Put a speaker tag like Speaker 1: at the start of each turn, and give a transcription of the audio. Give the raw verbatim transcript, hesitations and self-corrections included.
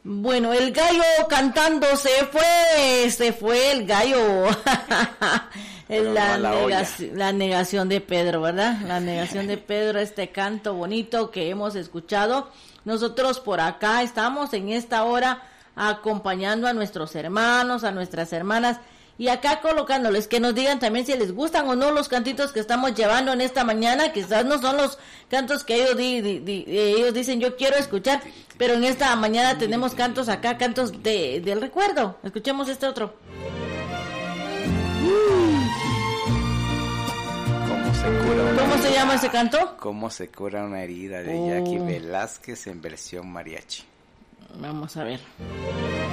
Speaker 1: Bueno, el gallo cantando se fue, se fue el gallo. la,
Speaker 2: no
Speaker 1: negaci- la negación de Pedro, ¿verdad? La negación de Pedro, este canto bonito que hemos escuchado. Nosotros por acá estamos en esta hora acompañando a nuestros hermanos, a nuestras hermanas, y acá colocándoles que nos digan también si les gustan o no los cantitos que estamos llevando en esta mañana. Quizás no son los cantos que ellos di, di, di, ellos dicen yo quiero escuchar, pero en esta mañana tenemos cantos acá, cantos de del recuerdo. Escuchemos este otro.
Speaker 2: ¿Cómo se cura una
Speaker 1: ¿Cómo
Speaker 2: herida?
Speaker 1: se llama ese canto?
Speaker 2: ¿Cómo se cura una herida? De
Speaker 1: Oh.
Speaker 2: Jackie Velázquez en versión mariachi.
Speaker 1: Vamos a ver.